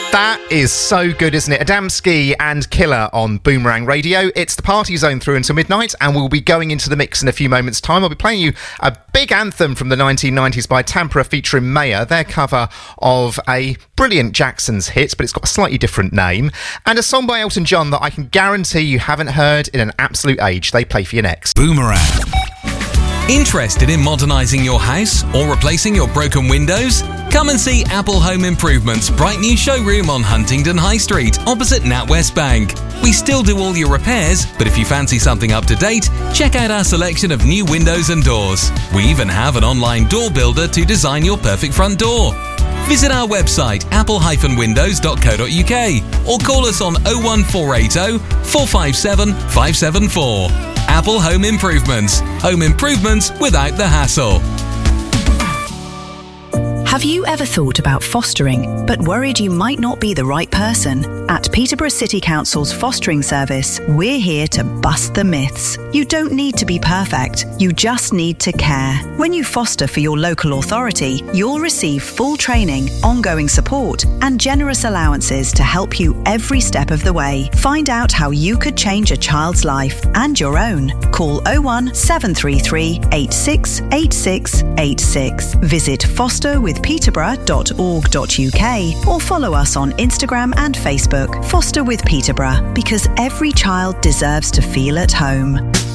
That is so good, isn't it? Adamski and Killer on Boomerang Radio. It's the Party Zone through until midnight, and we'll be going into the mix in a few moments' time. I'll be playing you a big anthem from the 1990s by Tampere featuring Maya, their cover of a brilliant Jackson's hit, but it's got a slightly different name, and a song by Elton John that I can guarantee you haven't heard in an absolute age. They play for you next. Boomerang. Interested in modernising your house or replacing your broken windows? Come and see Apple Home Improvement's bright new showroom on Huntingdon High Street, opposite NatWest Bank. We still do all your repairs, but if you fancy something up to date, check out our selection of new windows and doors. We even have an online door builder to design your perfect front door. Visit our website apple-windows.co.uk or call us on 01480 457 574. Apple Home Improvements. Home improvements without the hassle. Have you ever thought about fostering, but worried you might not be the right person? At Peterborough City Council's fostering service, we're here to bust the myths. You don't need to be perfect, you just need to care. When you foster for your local authority, you'll receive full training, ongoing support, and generous allowances to help you every step of the way. Find out how you could change a child's life and your own. Call 01733 86 86 86. Visit fosterwithpeterborough.org.uk or follow us on Instagram and Facebook. Foster with Peterborough, because every child deserves to feel at home.